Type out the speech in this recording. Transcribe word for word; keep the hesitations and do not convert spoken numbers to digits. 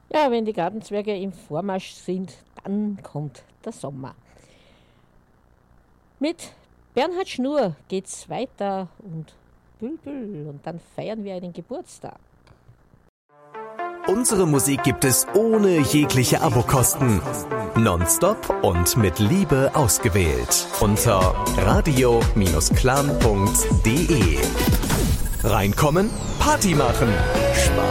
Ja, wenn die Gartenzwerge im Vormarsch sind, dann kommt der Sommer. Mit Bernhard Schnur geht's weiter und Bülbül und dann feiern wir einen Geburtstag. Unsere Musik gibt es ohne jegliche Abokosten. Nonstop und mit Liebe ausgewählt. Unter radio Bindestrich clan punkt de. Reinkommen, Party machen. Spaß.